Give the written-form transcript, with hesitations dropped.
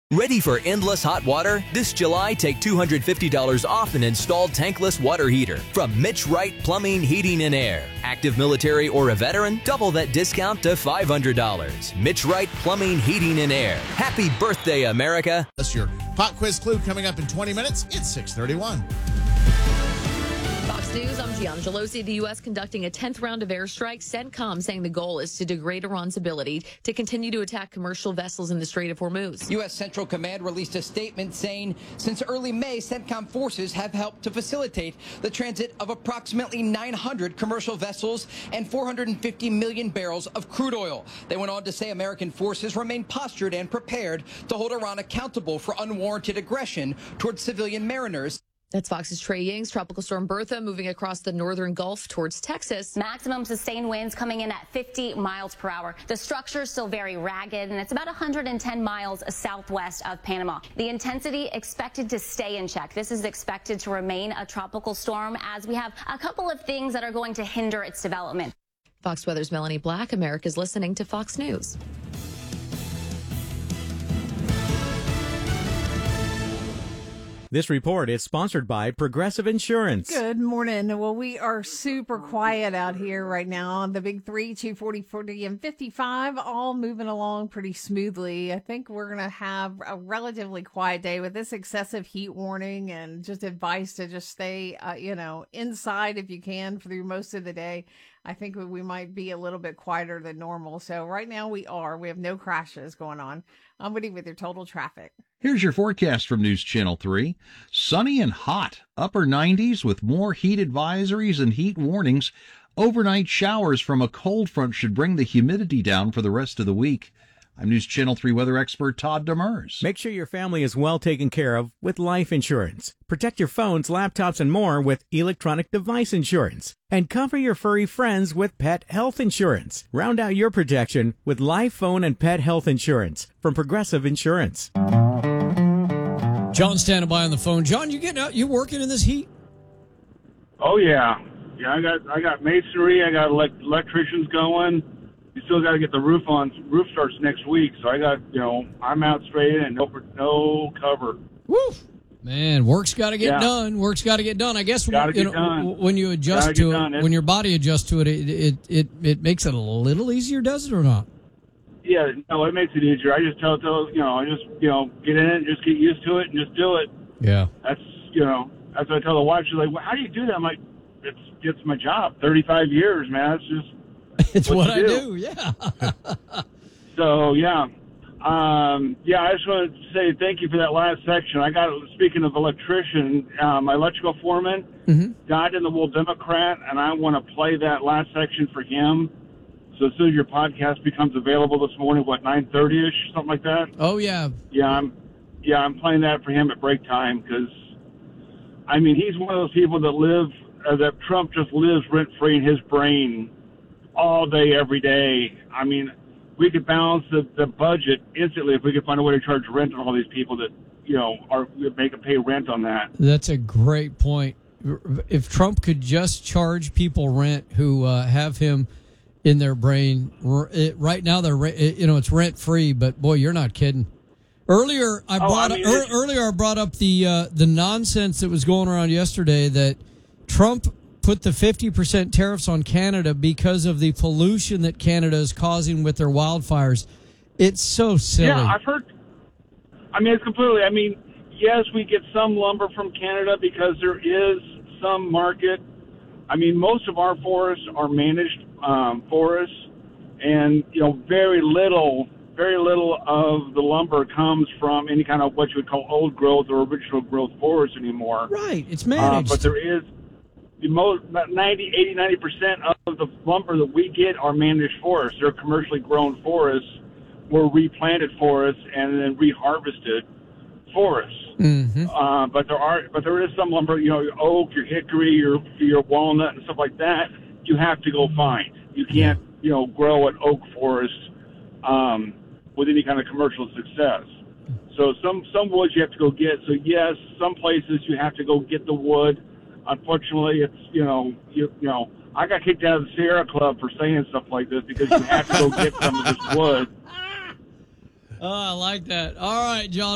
Ready for endless hot water? This July, take $250 off an installed tankless water heater from Mitch Wright Plumbing, Heating, and Air. Active military or a veteran? Double that discount to $500. Mitch Wright Plumbing, Heating, and Air. Happy birthday, America. That's your pop quiz clue coming up in 20 minutes. It's 6:31. Fox News, I'm Gian Gelosi. The U.S. conducting a 10th round of airstrikes. CENTCOM saying the goal is to degrade Iran's ability to continue to attack commercial vessels in the Strait of Hormuz. U.S. Central Command released a statement saying since early May, CENTCOM forces have helped to facilitate the transit of approximately 900 commercial vessels and 450 million barrels of crude oil. They went on to say American forces remain postured and prepared to hold Iran accountable for unwarranted aggression towards civilian mariners. That's Fox's Trey Yings. Tropical storm Bertha moving across the northern Gulf towards Texas. Maximum sustained winds coming in at 50 miles per hour. The structure is still very ragged, and it's about 110 miles southwest of Panama. The intensity expected to stay in check. This is expected to remain a tropical storm as we have a couple of things that are going to hinder its development. Fox Weather's Melanie Black. America's listening to Fox News. This report is sponsored by Progressive Insurance. Good morning. Well, we are super quiet out here right now on the big three, 240, 40, and 55, all moving along pretty smoothly. I think we're going to have a relatively quiet day with this excessive heat warning and just advice to just stay, inside if you can through most of the day. I think we might be a little bit quieter than normal. So right now we have no crashes going on. I'm Woody with your total traffic. Here's your forecast from News Channel 3. Sunny and hot, upper 90s with more heat advisories and heat warnings. Overnight showers from a cold front should bring the humidity down for the rest of the week. I'm News Channel 3 weather expert Todd Demers. Make sure your family is well taken care of with life insurance. Protect your phones, laptops, and more with electronic device insurance. And cover your furry friends with pet health insurance. Round out your protection with life, phone, and pet health insurance from Progressive Insurance. John standing by on the phone. John, you getting out? You working in this heat? Oh yeah. I got masonry. I got electricians going. You still got to get the roof on. Roof starts next week, so I got I'm out straight in, no cover. Woo! Man, work's got to get done. Work's got to get done. I guess when you adjust to it, when your body adjusts to it, it makes it a little easier, does it or not? Yeah, no, it makes it easier. I just tell I just get in it, and just get used to it, and just do it. Yeah, that's that's what I tell the wife. She's like, "Well, how do you do that?" I'm like, "It's my job. 35 years, man. It's just." It's what I do, yeah. So, yeah. I just wanted to say thank you for that last section. Speaking of electrician, my electrical foreman died in the Wool Democrat, and I want to play that last section for him. So as soon as your podcast becomes available this morning, 9:30-ish, something like that? Oh, yeah. I'm playing that for him at break time because, he's one of those people that Trump just lives rent-free in his brain all day, every day. We could balance the budget instantly if we could find a way to charge rent on all these people that, make them pay rent on that. That's a great point. If Trump could just charge people rent who have him in their brain, right now it's rent free, but boy, you're not kidding. Earlier, I brought up the nonsense that was going around yesterday that Trump put the 50% tariffs on Canada because of the pollution that Canada is causing with their wildfires. It's so silly. Yeah, I've heard. It's completely. Yes, we get some lumber from Canada because there is some market. Most of our forests are managed forests, and very little of the lumber comes from any kind of what you would call old growth or original growth forest anymore. Right, it's managed. But there is. About 90% of the lumber that we get are managed forests. They're commercially grown forests, or replanted forests, and then reharvested forests. Mm-hmm. But there is some lumber, your oak, your hickory, your walnut, and stuff like that. You have to go find. You can't, grow an oak forest with any kind of commercial success. So some woods you have to go get. So yes, some places you have to go get the wood. Unfortunately, it's, I got kicked out of the Sierra Club for saying stuff like this because you have to go get some of this wood. Oh, I like that. All right, John.